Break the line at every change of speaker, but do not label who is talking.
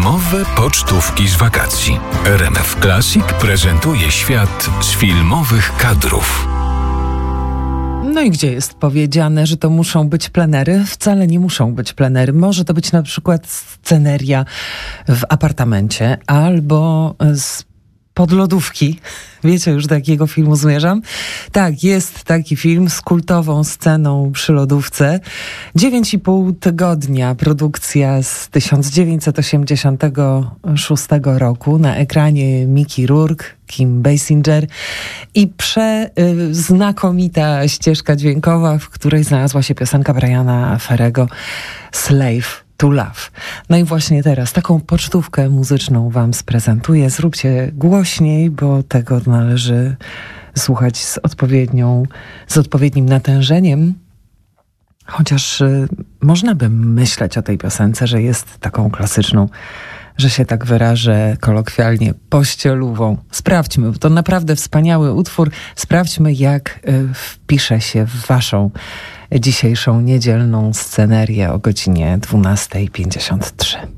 Filmowe pocztówki z wakacji. RMF Classic prezentuje świat z filmowych kadrów.
No i gdzie jest powiedziane, że to muszą być plenery? Wcale nie muszą być plenery. Może to być na przykład sceneria w apartamencie albo pod lodówki. Wiecie już, do jakiego filmu zmierzam? Tak, jest taki film z kultową sceną przy lodówce. 9,5 tygodnia, produkcja z 1986 roku. Na ekranie Mickey Rourke, Kim Basinger i znakomita ścieżka dźwiękowa, w której znalazła się piosenka Briana Ferrego Slave to Love. No i właśnie teraz taką pocztówkę muzyczną wam sprezentuję. Zróbcie głośniej, bo tego należy słuchać z odpowiednim natężeniem. Chociaż można by myśleć o tej piosence, że jest taką klasyczną, że się tak wyrażę kolokwialnie, pościelową. Sprawdźmy, bo to naprawdę wspaniały utwór. Sprawdźmy, jak wpisze się w waszą dzisiejszą niedzielną scenerię o godzinie 12:53.